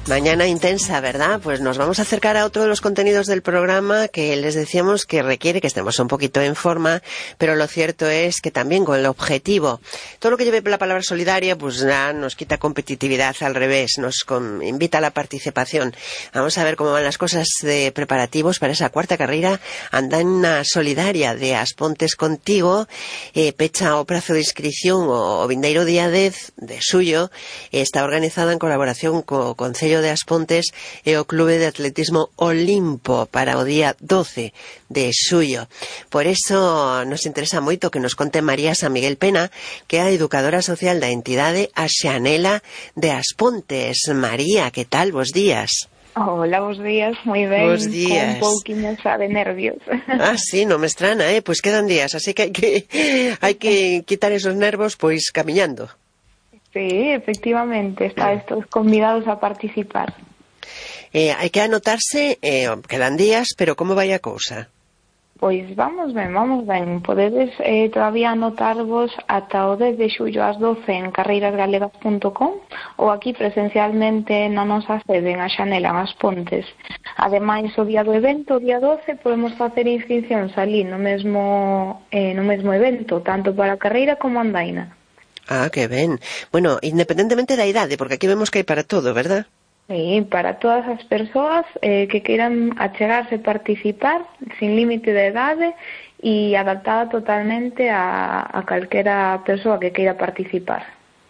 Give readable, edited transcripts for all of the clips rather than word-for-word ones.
Mañana intensa, ¿verdad? Pues nos vamos a acercar a otro de los contenidos del programa que les decíamos que requiere que estemos un poquito en forma, pero lo cierto es que también con el objetivo. Todo lo que lleve la palabra solidaria, pues ya nos quita competitividad, al revés, nos invita a la participación. Vamos a ver cómo van las cosas de preparativos para esa cuarta carrera Andaina Solidaria de As Pontes Contigo, pecha o prazo de inscripción o vindeiro día 10 de suyo, está organizada en colaboración co Concello de As Pontes e o Clube de Atletismo Olimpo para o día 12 de suyo. Por eso nos interesa moito que nos conte María San Miguel Pena, que é a educadora social da entidade A Xanela de As Pontes. María, que tal? Bos días. Hola, bos días, moi ben. Bos días. Con un pouquinho xa de nervios. Ah, sí, non me estrana, pois quedan días, así que hai que quitar esos nervos pois camiñando. Sí, efectivamente, estáis todos convidados a participar. Hai que anotarse, quedan días, pero como vai a cousa? Pois vamos ben. Podedes todavía anotarvos ata o 10 de xullo ás 12 en carreirasgalegas.com ou aquí presencialmente na nosa sede en A Xanela, en As Pontes. Ademais, o día do evento, o día 12, podemos facer inscripcións ali no mesmo evento, tanto para a carreira como a andaina. Ah, que ben. Bueno, independentemente da idade, porque aquí vemos que hai para todo, verdad? Sí, para todas as persoas que queiran achegarse, participar, sin límite de idade e adaptada totalmente a calquera persoa que queira participar.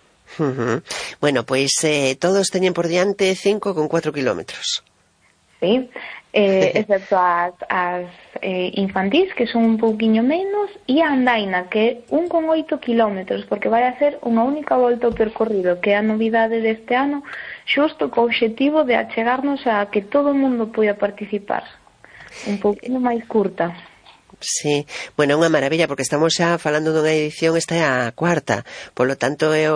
Bueno, pois todos teñen por diante 5,4 kilómetros. Sí, excepto as infantís, que son un pouquiño menos, e a andaina, que é 1,8 kilómetros, porque vai a ser unha única volta ao percorrido, que é a novidade deste ano, xusto co obxectivo de achegarnos a que todo o mundo poida participar. Un pouquinho máis curta. Sí, bueno, é unha maravilla, porque estamos xa falando dunha edición, esta é a cuarta, polo tanto é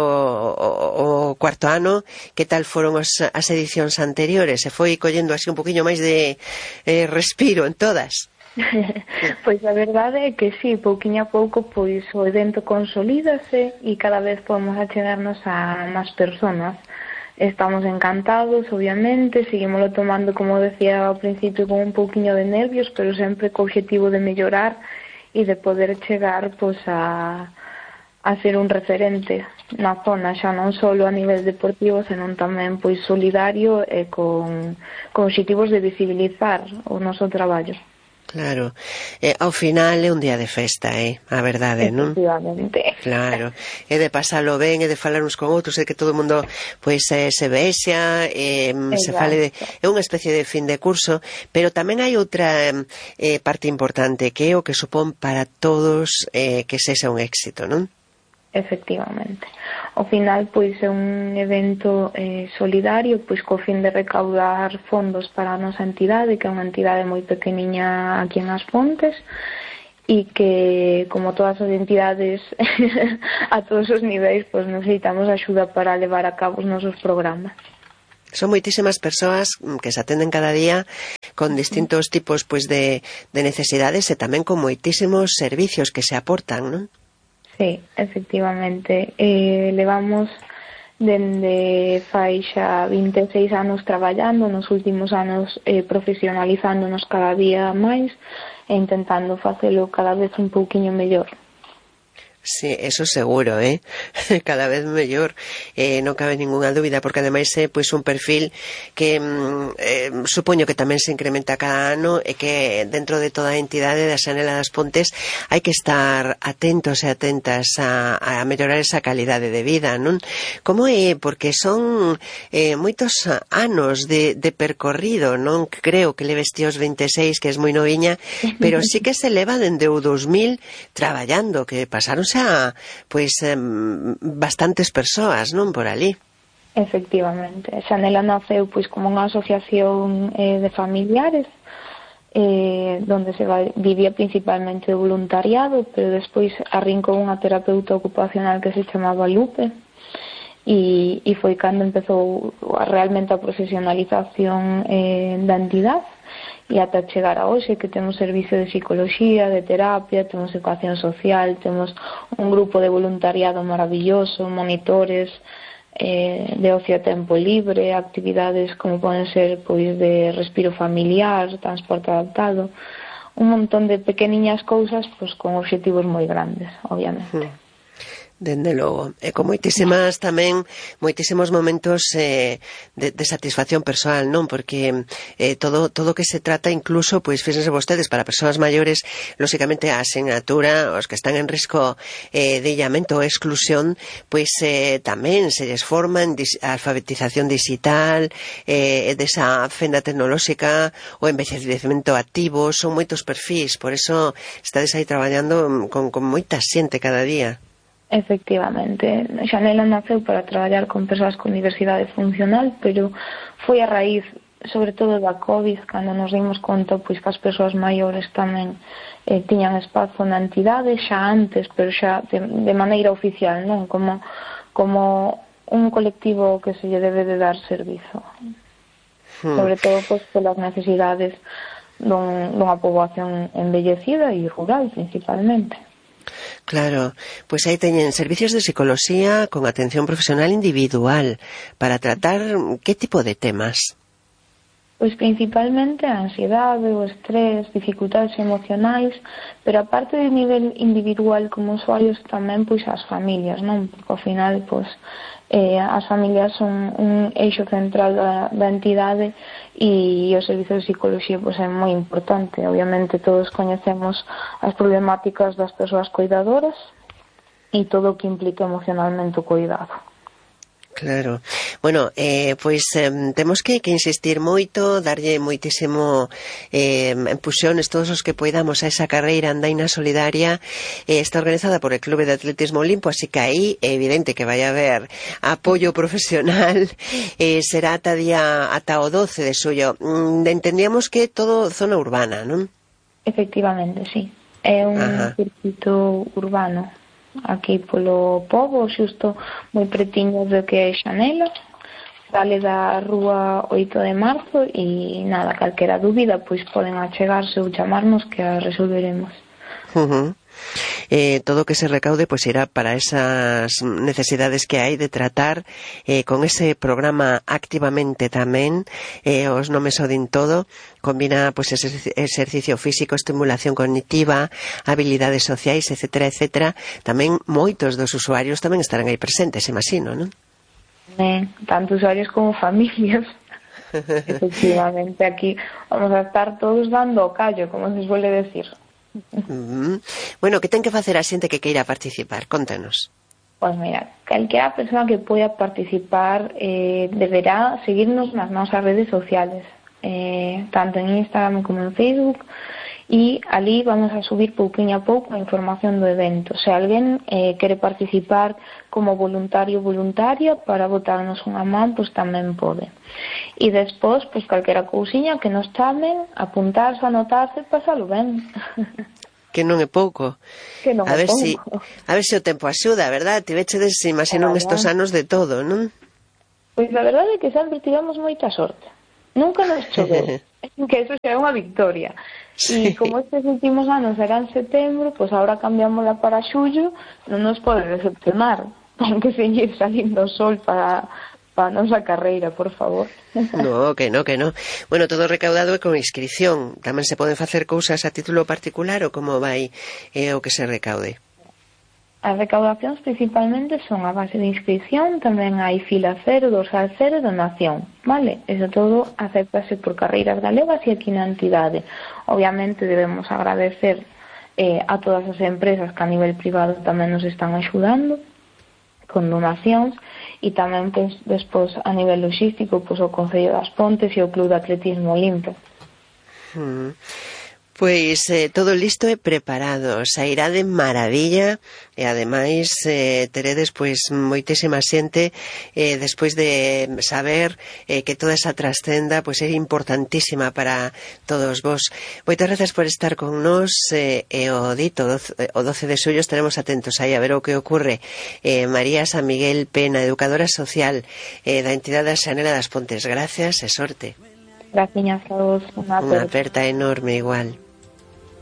o cuarto ano. Que tal foron as edicións anteriores? Se foi collendo así un poquinho máis de respiro en todas? Pois a verdade é que sí, pouquiño a pouco pois o evento consolídase e cada vez podemos achegarnos a máis persoas. Estamos encantados, obviamente, seguimoslo tomando, como decía ao principio, con un pouquiño de nervios, pero sempre co objetivo de mellorar e de poder chegar pois a ser un referente na zona, xa non só a nivel deportivo, senón tamén pois solidario e con obxectivos de visibilizar o noso traballo. Claro, ao final é un día de festa, a verdade, non? Efectivamente. Claro, é de pasalo ben, é de falar uns con outros, é que todo o mundo pois se vexa, se fale é unha especie de fin de curso, pero tamén hai outra parte importante, que é o que supón para todos que sexa un éxito, non? Efectivamente. Ao final, pois, é un evento solidario, pois, co fin de recaudar fondos para a nosa entidade, que é unha entidade moi pequeniña aquí en As Pontes, e que, como todas as entidades a todos os niveis, pois, necesitamos axuda para levar a cabo os nosos programas. Son moitísimas persoas que se atenden cada día con distintos tipos pois de necesidades e tamén con moitísimos servicios que se aportan, non? Sí, efectivamente. Levamos dende fai xa 26 anos traballando, nos últimos anos profesionalizándonos cada día máis e intentando facelo cada vez un pouquiño mellor. Sí, eso seguro, cada vez mellor, non cabe ninguna dúbida, porque ademais é pois un perfil que supoño que tamén se incrementa cada ano e que dentro de toda a entidade da Xanela das Pontes hai que estar atentos e atentas a mellorar esa calidade de vida, non? Como é? Porque son moitos anos de percorrido, non creo que leves ti os 26, que es moi noviña, pero sí que se leva dende o 2000 traballando, que pasaron xa pois bastantes persoas, non, por ali. Efectivamente, Xanela naceu pois como unha asociación de familiares donde se vivía principalmente de voluntariado, pero despois arrincou unha terapeuta ocupacional que se chamaba Lupe e foi cando empezou realmente a profesionalización da entidade. E ata chegar a hoxe, que temos servicio de psicología, de terapia, temos educación social, temos un grupo de voluntariado maravilloso, monitores, de ocio a tempo libre, actividades como poden ser pois de respiro familiar, transporte adaptado, un montón de pequeniñas cousas pois con obxectivos moi grandes, obviamente. Dende logo, e con moitísimas tamén, moitísimos momentos de satisfacción persoal, non? Porque todo que se trata, incluso, pois fíxense vostedes, para persoas maiores, lóxicamente a asignatura, os que están en risco de illamento ou exclusión, pois tamén se les forma en alfabetización digital, desa fenda tecnolóxica, o envellecemento activo, son moitos perfis, por eso estades aí traballando con moita xente cada día. Efectivamente, Xanela naceu para traballar con persoas con diversidade funcional, pero foi a raíz, sobre todo da COVID, cando nos dimos conta pois que as persoas maiores tamén tiñan espazo na entidade xa antes, pero xa de maneira oficial, non como un colectivo que se lle debe de dar servizo. Sobre todo pois polas necesidades dunha poboación envellecida e rural principalmente. Claro, pois aí teñen servicios de psicología con atención profesional individual para tratar que tipo de temas? Pois principalmente a ansiedade, o estrés, dificultades emocionais, pero aparte de nivel individual como usuarios tamén pois as familias, non? Porque ao final pois as familias son un eixo central da entidade e o servicio de psicología pois é moi importante. Obviamente todos coñecemos as problemáticas das persoas cuidadoras e todo o que implica emocionalmente o cuidado. Claro. Bueno, pois temos que insistir moito, darlle moitísimo empuxones todos os que poidamos a esa carreira andaina solidaria. Está organizada por el Clube de Atletismo Olimpo, así que aí é evidente que vai haber apoio profesional. Será ata o 12 de xullo. Entendíamos que é todo zona urbana, non? Efectivamente, sí. É un circuito urbano. Aquí polo pobo, xusto moi pretiño do que é Xanela, sale da rúa 8 de marzo e nada, calquera dúbida pois poden achegarse ou chamarnos que a resolveremos. Todo o que se recaude pois irá para esas necesidades que hai de tratar con ese programa activamente tamén, os nomes o din todo, combina pois exercicio físico, estimulación cognitiva, habilidades sociais, etcétera, etcétera. Tamén moitos dos usuarios tamén estarán aí presentes, imagino, non? Tanto usuarios como familias. Efectivamente, aquí vamos a estar todos dando o callo, como se suele decir. Bueno, que ten que facer a xente que queira participar? Contanos. Pois mira, calquera persoa que poida participar deberá seguirnos nas nosas redes sociales, tanto en Instagram como en Facebook, e ali vamos a subir pouquinho a pouco a información do evento. Se alguén quere participar como voluntario ou voluntaria para botarnos unha man, pois tamén pode. E despois, pois calquera cousiña que nos chamen, apuntarse, anotarse, pasalo ben. Que non é pouco. Que non a ver é pouco. A ver se o tempo axuda, verdad? Tivechedes, imagino, estos anos de todo, non? Pois a verdade é que sempre tivemos moita sorte. Nunca nos choveu. Que eso xa é unha victoria. E como estes últimos anos era en setembro, pois agora cambiámosla para xullo, non nos pode decepcionar. Aunque se ir salindo o sol para a nosa carreira, por favor. No, que no. Bueno, todo recaudado é con inscripción. Tamén se poden facer cousas a título particular ou como vai o que se recaude? As recaudacións principalmente son a base de inscripción, tamén hai fila cero, dorsal cero e donación, vale? Eso todo acéptase por carreiras galegas e aquí na entidade. Obviamente debemos agradecer a todas as empresas que a nivel privado tamén nos están axudando con donacións e tamén pois, despois a nivel logístico pois, o Concello das Pontes e o Club de Atletismo Olimpo. Pois todo listo e preparado, sairá de maravilla e ademais teredes pois moitísima xente despois de saber que toda esa trascenda pois é importantísima para todos vos. Moitas grazas por estar con nós e o dito o 12 de xullo estaremos atentos aí a ver o que ocorre. María San Miguel Pena, educadora social da entidade da Xanela das Pontes, gracias e sorte. Gracias a vos. Unha aperta enorme igual.